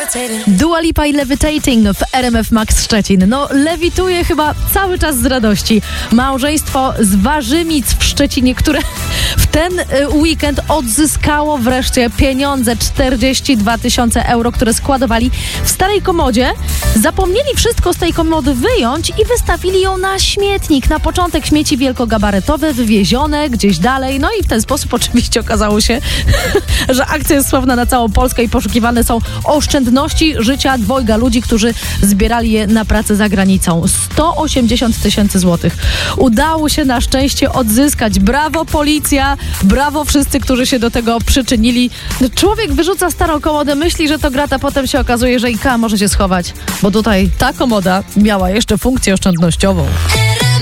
Dua Lipa i Levitating w RMF Max Szczecin. No, lewituje chyba cały czas z radości. Małżeństwo z Warzymic w Szczecinie, które w ten weekend odzyskało wreszcie pieniądze, 42 000 euro, które składowali w starej komodzie. Zapomnieli wszystko z tej komody wyjąć i wystawili ją na śmietnik. Na początek śmieci wielkogabarytowe, wywiezione gdzieś dalej. No i w ten sposób oczywiście okazało się, że akcja jest sławna na całą Polskę i poszukiwane są oszczędności życia dwojga ludzi, którzy zbierali je na pracę za granicą. 180 000 złotych. Udało się na szczęście odzyskać. Brawo policja, brawo wszyscy, którzy się do tego przyczynili. Człowiek wyrzuca starą komodę, myśli, że to grat, a potem się okazuje, że IKEA może się schować, bo tutaj ta komoda miała jeszcze funkcję oszczędnościową.